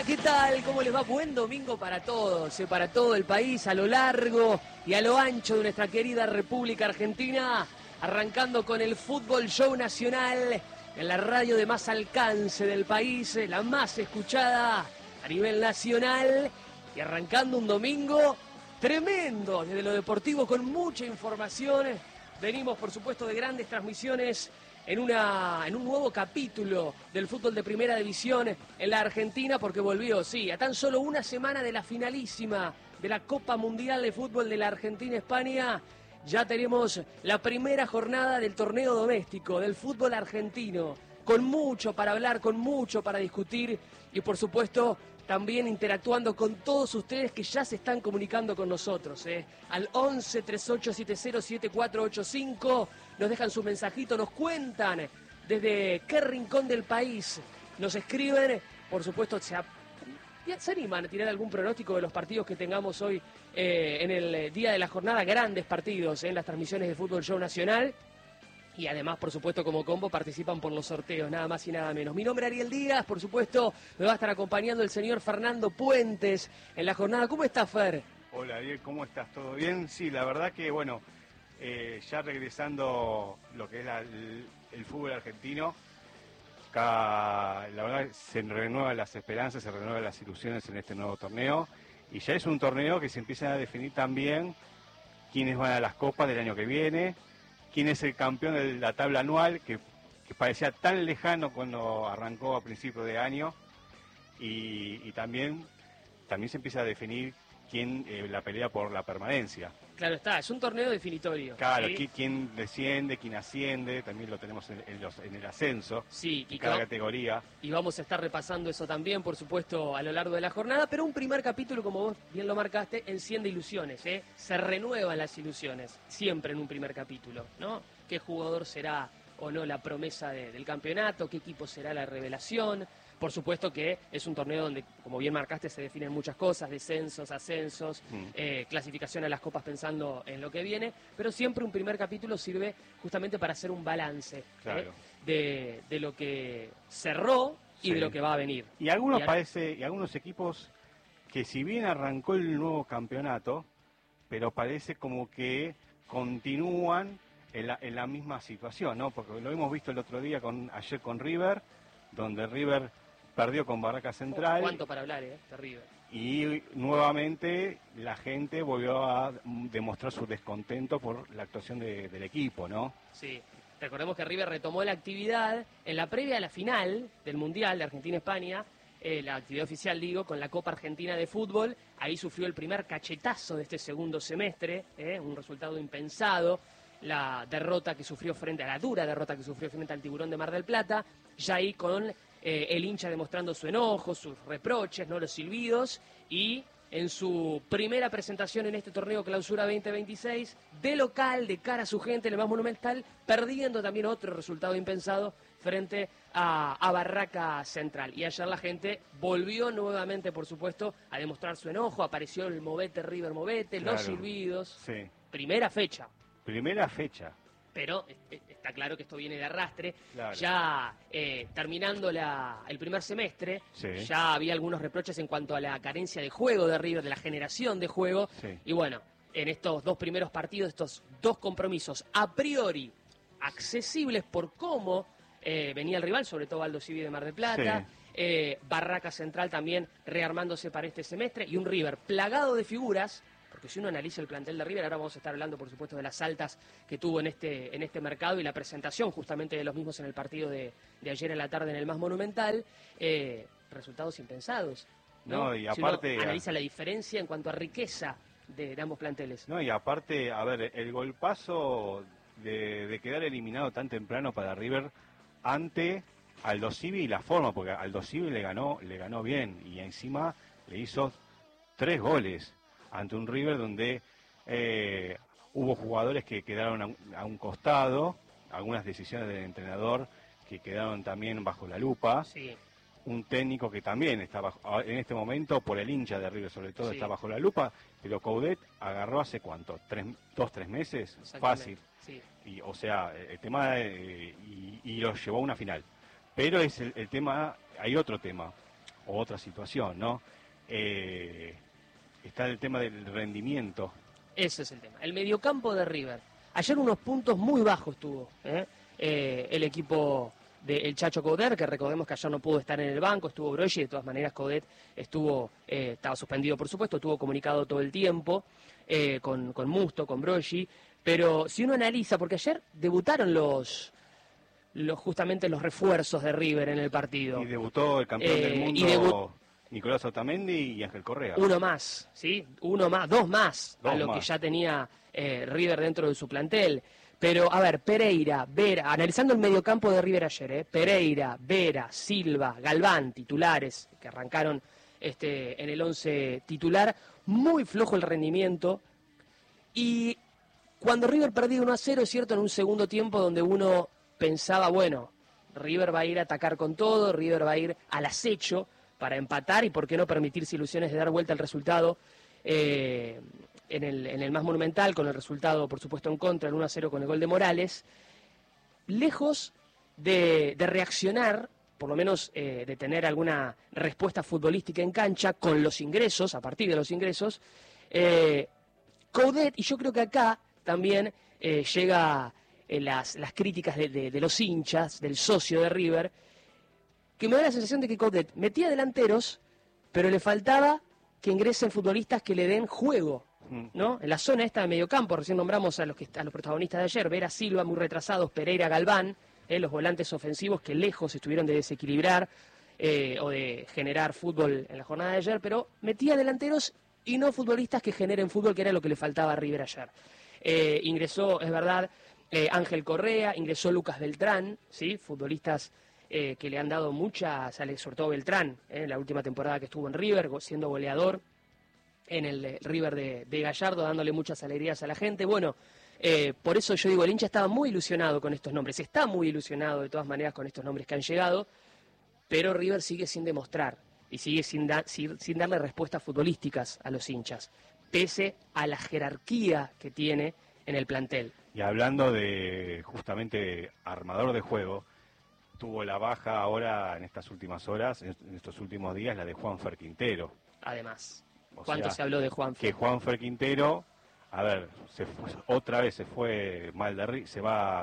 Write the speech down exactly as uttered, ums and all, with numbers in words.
Hola, ¿qué tal? ¿Cómo les va? Buen domingo para todos, eh, para todo el país, a lo largo y a lo ancho de nuestra querida República Argentina, arrancando con el Fútbol Show Nacional, en la radio de más alcance del país, eh, la más escuchada a nivel nacional, y arrancando un domingo tremendo desde lo deportivo con mucha información. Venimos, por supuesto, de grandes transmisiones en, una, en un nuevo capítulo del fútbol de primera división en la Argentina, porque volvió, sí, a tan solo una semana de la finalísima de la Copa Mundial de Fútbol de la Argentina-España. Ya tenemos la primera jornada del torneo doméstico del fútbol argentino, con mucho para hablar, con mucho para discutir y, por supuesto, también interactuando con todos ustedes que ya se están comunicando con nosotros, ¿eh? Al once, treinta y ocho setenta, siete cuatro ocho cinco, nos dejan su mensajito, nos cuentan desde qué rincón del país nos escriben, por supuesto se, se animan a tirar algún pronóstico de los partidos que tengamos hoy eh, en el día de la jornada, grandes partidos ¿eh? en las transmisiones de Fútbol Show Nacional. Y además, por supuesto, como combo participan por los sorteos, nada más y nada menos. Mi nombre es Ariel Díaz, por supuesto, me va a estar acompañando el señor Fernando Puentes en la jornada. ¿Cómo está, Fer? Hola, Ariel, ¿cómo estás? ¿Todo bien? Sí, la verdad que, bueno, eh, ya regresando lo que es la, el, el fútbol argentino, cada, la verdad se renuevan las esperanzas, se renuevan las ilusiones en este nuevo torneo. Y ya es un torneo que se empieza a definir también quiénes van a las copas del año que viene, quién es el campeón de la tabla anual, que, que parecía tan lejano cuando arrancó a principio de año, y, y también, también se empieza a definir quién eh, la pelea por la permanencia. Claro está, es un torneo definitorio. Claro, ¿sí? quién desciende, quién asciende, también lo tenemos en, en, los, en el ascenso, sí, en y cada que, categoría. Y vamos a estar repasando eso también, por supuesto, a lo largo de la jornada, pero un primer capítulo, como vos bien lo marcaste, enciende ilusiones, ¿eh? Se renuevan las ilusiones, siempre en un primer capítulo, ¿no? ¿Qué jugador será o no la promesa de, del campeonato? ¿Qué equipo será la revelación? Por supuesto que es un torneo donde, como bien marcaste, se definen muchas cosas, descensos, ascensos, mm. eh, clasificación a las copas pensando en lo que viene, pero siempre un primer capítulo sirve justamente para hacer un balance claro. ¿eh? de, de lo que cerró y sí. de lo que va a venir. Y algunos y ahora... parece, y algunos equipos que si bien arrancó el nuevo campeonato, pero parece como que continúan en la, en la misma situación, ¿no? Porque lo hemos visto el otro día, con ayer con River, donde River perdió con Barraca Central. Oh, ¿cuánto para hablar, eh? De River. Y nuevamente la gente volvió a demostrar su descontento por la actuación de, del equipo, ¿no? Sí. Recordemos que River retomó la actividad en la previa a la final del Mundial de Argentina-España, eh, la actividad oficial, digo, con la Copa Argentina de Fútbol. Ahí sufrió el primer cachetazo de este segundo semestre, eh, un resultado impensado. La derrota que sufrió frente a la dura derrota que sufrió frente al Tiburón de Mar del Plata, ya ahí con eh, el hincha demostrando su enojo, sus reproches, no los silbidos, y en su primera presentación en este torneo Clausura veinte veintiséis, de local, de cara a su gente, en el más monumental, perdiendo también otro resultado impensado frente a, a Barraca Central. Y ayer la gente volvió nuevamente, por supuesto, a demostrar su enojo, apareció el movete River Movete, claro, los silbidos, sí. Primera fecha. Primera fecha. Pero está claro que esto viene de arrastre. Claro. Ya eh, terminando la, el primer semestre, sí. ya había algunos reproches en cuanto a la carencia de juego de River, de la generación de juego. Sí. Y bueno, en estos dos primeros partidos, estos dos compromisos a priori accesibles por cómo eh, venía el rival, sobre todo Aldo Civi de Mar del Plata, sí. eh, Barraca Central también rearmándose para este semestre, y un River plagado de figuras. Porque si uno analiza el plantel de River, ahora vamos a estar hablando, por supuesto, de las altas que tuvo en este en este mercado y la presentación justamente de los mismos en el partido de, de ayer en la tarde en el más monumental, eh, resultados impensados, ¿no? No, y aparte, si uno analiza la diferencia en cuanto a riqueza de, de ambos planteles. No, y aparte, a ver, el golpazo de, de quedar eliminado tan temprano para River ante Aldo Civi y la forma, porque Aldo Civi le ganó, le ganó bien y encima le hizo tres goles ante un River donde eh, hubo jugadores que quedaron a, a un costado, algunas decisiones del entrenador que quedaron también bajo la lupa, sí. Un técnico que también está bajo, en este momento, por el hincha de River sobre todo, sí. Está bajo la lupa, pero Coudet agarró hace cuánto, tres, dos, tres meses, fácil, sí. Y, o sea, el tema eh, y, y lo llevó a una final, pero es el, el tema, hay otro tema. otra situación, ¿no? Eh, está el tema del rendimiento. Ese es el tema. El mediocampo de River. Ayer unos puntos muy bajos tuvo ¿eh? Eh, el equipo del Chacho Coudet, que recordemos que ayer no pudo estar en el banco, estuvo Broggi, de todas maneras Coudet estuvo, eh, estaba suspendido por supuesto, estuvo comunicado todo el tiempo eh, con, con Musto, con Broggi, pero si uno analiza, porque ayer debutaron los... Los, justamente los refuerzos de River en el partido. Y debutó el campeón eh, del mundo, debu- Nicolás Otamendi y Ángel Correa. Uno más, ¿sí? Uno más, dos más Dos a lo más. que ya tenía eh, River dentro de su plantel. Pero, a ver, Pereira, Vera, analizando el mediocampo de River ayer, ¿eh? Pereira, Vera, Silva, Galván, titulares, que arrancaron este, en el once titular, muy flojo el rendimiento. Y cuando River perdió uno a cero, es cierto, en un segundo tiempo donde uno pensaba, bueno, River va a ir a atacar con todo, River va a ir al acecho para empatar y por qué no permitirse ilusiones de dar vuelta al resultado eh, en, el, en el más monumental, con el resultado por supuesto en contra, el uno a cero con el gol de Morales. Lejos de, de reaccionar, por lo menos eh, de tener alguna respuesta futbolística en cancha con los ingresos, a partir de los ingresos, eh, Coudet, y yo creo que acá también eh, llega... Las, las críticas de, de, de los hinchas, del socio de River, que me da la sensación de que Coudet metía delanteros, pero le faltaba que ingresen futbolistas que le den juego, ¿no? En la zona esta de mediocampo, recién nombramos a los, que, a los protagonistas de ayer, Vera, Silva, muy retrasados, Pereira, Galván, eh, los volantes ofensivos que lejos estuvieron de desequilibrar eh, o de generar fútbol en la jornada de ayer, pero metía delanteros y no futbolistas que generen fútbol, que era lo que le faltaba a River ayer. Eh, ingresó, es verdad, Eh, Ángel Correa, ingresó Lucas Beltrán, ¿sí? Futbolistas eh, que le han dado muchas, sobre todo Beltrán, eh, la última temporada que estuvo en River, siendo goleador en el eh, River de, de Gallardo, dándole muchas alegrías a la gente. Bueno, eh, por eso yo digo, el hincha estaba muy ilusionado con estos nombres, está muy ilusionado de todas maneras con estos nombres que han llegado, pero River sigue sin demostrar y sigue sin, da, sin, sin darle respuestas futbolísticas a los hinchas, pese a la jerarquía que tiene en el plantel. Y hablando de justamente armador de juego, tuvo la baja ahora en estas últimas horas, en estos últimos días, la de Juanfer Quintero. Además, O ¿cuánto sea, se habló de Juanfer? Que Juanfer Quintero, a ver, se fue, otra vez se fue mal de ri- se va